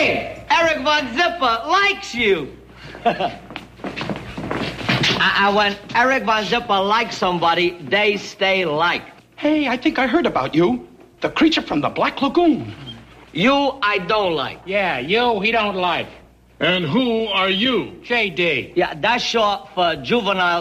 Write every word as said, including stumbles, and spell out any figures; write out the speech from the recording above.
Hey, Eric Von Zipper likes you. I, I, when Eric Von Zipper likes somebody, they stay like. Hey, I think I heard about you. The creature from the Black Lagoon. You, I don't like. Yeah, you, he don't like. And who are you? J D. Yeah, that's short for juvenile